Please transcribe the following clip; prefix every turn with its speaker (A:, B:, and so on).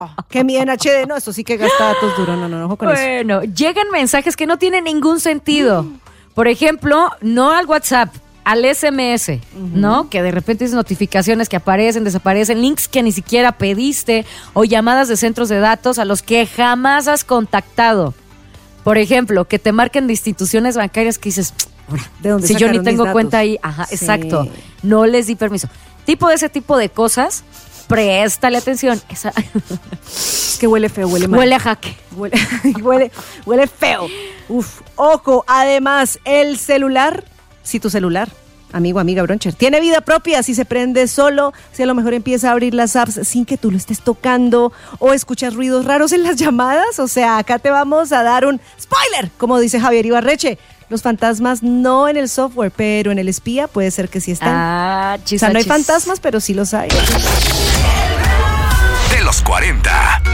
A: Que mi en HD, no, eso sí que gasta datos duro, no, ojo con eso.
B: Bueno, llegan mensajes que no tienen ningún sentido. Por ejemplo, no al WhatsApp, al SMS, ¿no? Que de repente es notificaciones que aparecen, desaparecen, links que ni siquiera pediste o llamadas de centros de datos a los que jamás has contactado. Por ejemplo, que te marquen de instituciones bancarias que dices,
A: ¿de dónde
B: si yo ni
A: sacaron
B: tengo
A: mis
B: cuenta
A: datos?
B: ahí, ajá,
A: Sí.
B: exacto, no les di permiso. Ese tipo de cosas, préstale atención.
A: Es que huele feo, huele mal.
B: Huele a jaque.
A: Huele feo. Uf, ojo, además, el celular, si tu celular, amigo, amiga Broncher, tiene vida propia, si se prende solo, si a lo mejor empieza a abrir las apps sin que tú lo estés tocando o escuchas ruidos raros en las llamadas, o sea, acá te vamos a dar un spoiler, como dice Javier Ibarreche. Los fantasmas no en el software, pero en el espía puede ser que sí están.
B: Ah,
A: O sea, no hay fantasmas, pero sí los hay.
C: De los 40.